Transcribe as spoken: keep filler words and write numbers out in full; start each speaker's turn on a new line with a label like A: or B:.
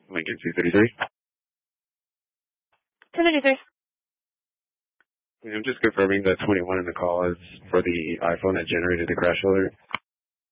A: Lincoln two thirty-three.
B: two thirty-three.
A: I'm just confirming that twenty-one in the call is for the iPhone that generated the crash alert.